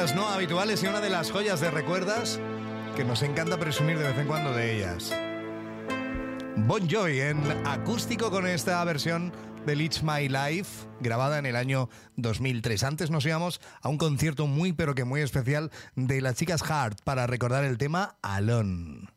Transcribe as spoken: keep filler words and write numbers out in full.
los no habituales y una de las joyas de recuerdas que nos encanta presumir de vez en cuando de ellas. Bon Jovi en acústico con esta versión de It's My Life, grabada en el año dos mil tres. Antes nos íbamos a un concierto muy pero que muy especial de las chicas Heart para recordar el tema Alone.